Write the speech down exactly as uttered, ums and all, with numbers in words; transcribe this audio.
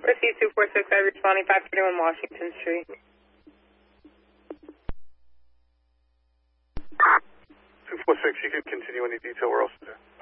Proceed two four six, I responding five thirty-one Washington Street. two four six, you can continue any detail. Where else is there?